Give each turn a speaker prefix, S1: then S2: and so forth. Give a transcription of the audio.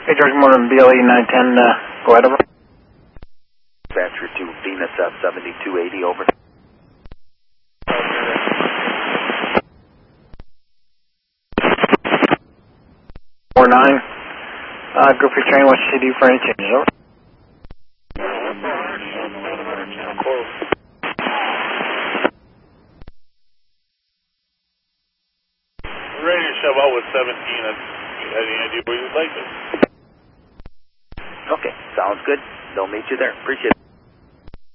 S1: Hey, George Morton, BLE 910, go ahead, over.
S2: Dispatcher to Venus 7280, over.
S1: 49. Go for train, what should you do for any changes, over?
S3: Ready to shove out with 17. Any idea where you'd like it?
S2: Okay, sounds good. They'll meet you there. Appreciate it.